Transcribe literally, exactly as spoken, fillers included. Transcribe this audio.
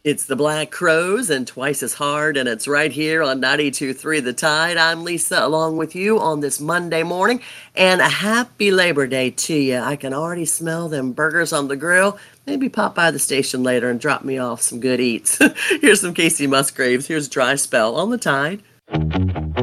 It's the Black Crows and Twice as Hard, and it's right here on ninety-two point three The Tide. I'm Lisa, along with you on this Monday morning, and a happy Labor Day to you. I can already smell them burgers on the grill. Maybe pop by the station later and drop me off some good eats. Here's some Casey Musgraves. Here's Dry Spell on the Tide.